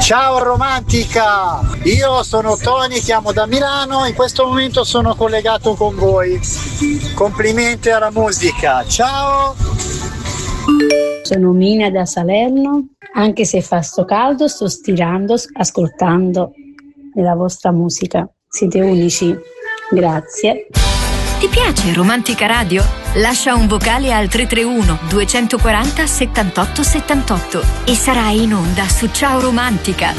Ciao romantica, io sono Tony, chiamo da Milano, in questo momento sono collegato con voi. Complimenti alla musica, ciao! Sono Mina da Salerno, anche se fa sto caldo sto stirando, ascoltando la vostra musica. Siete unici, grazie. Ti piace Romantica Radio? Lascia un vocale al 331 240 78 78 e sarai in onda su Ciao Romantica.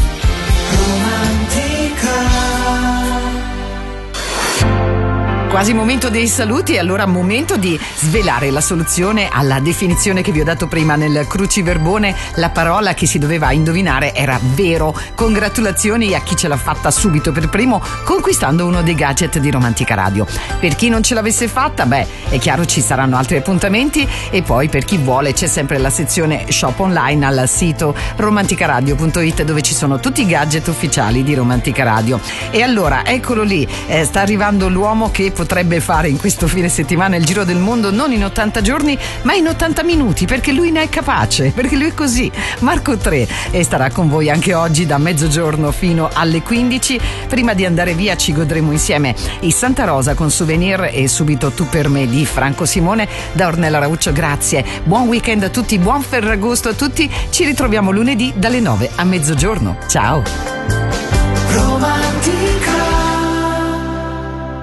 Quasi momento dei saluti, allora momento di svelare la soluzione alla definizione che vi ho dato prima nel cruciverbone. La parola che si doveva indovinare era vero. Congratulazioni a chi ce l'ha fatta subito per primo, conquistando uno dei gadget di Romantica Radio. Per chi non ce l'avesse fatta, è chiaro, ci saranno altri appuntamenti, e poi per chi vuole c'è sempre la sezione shop online al sito romanticaradio.it, dove ci sono tutti i gadget ufficiali di Romantica Radio. E allora eccolo lì, sta arrivando l'uomo che potrebbe fare in questo fine settimana il giro del mondo non in 80 giorni ma in 80 minuti, perché lui ne è capace, perché lui è così. Marco Tre, e starà con voi anche oggi da mezzogiorno fino alle 15. Prima di andare via ci godremo insieme i Santa Rosa con Souvenir e subito Tu per me di Franco Simone. Da Ornella Rauccio grazie, buon weekend a tutti, buon Ferragosto a tutti, ci ritroviamo lunedì dalle 9 a mezzogiorno. Ciao.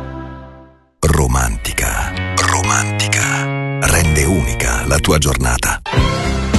Romantica rende unica la tua giornata.